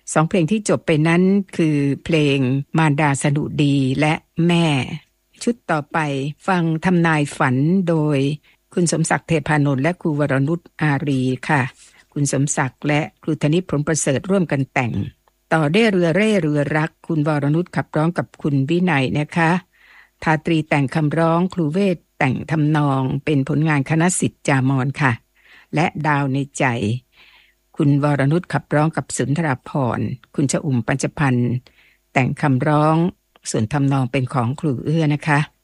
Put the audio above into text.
2เพลงที่จบไปนั้นคือเพลงมารดาสดุดีและแม่ชุดต่อไปฟังทำนายฝันโดยคุณสมศักดิ์เทพานนท์และครูวรนุชอารีค่ะคุณสมศักดิ์และครูธนิตพรหมประเสริฐร่วมกันแต่งต่อได้เรือเร่เรือรักคุณวรนุชขับร้องกับคุณวินัยนะคะทาตรีแต่งคำร้องครูเวทแต่งทำนองเป็นผลงานคณะศิษย์จามอนค่ะและดาวในใจคุณวรนุชขับร้องกับสุนทราภรณ์คุณชอุ่มปัญจพันธ์แต่งคำร้องส่วนทำนองเป็นของครูเอื้อนะคะ